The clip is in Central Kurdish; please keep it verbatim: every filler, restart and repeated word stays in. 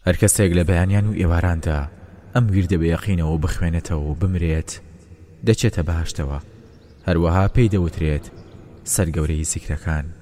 هەر کەسێک لە بەیانیان و ئێواراندا ئەم ویردە بەیەقینەوە بخوێنێتەوە و بمرێت دەچێتە بەهەشتەوە. هەروەها پێی دەوترێت سەرگەورەی زیکرەکان.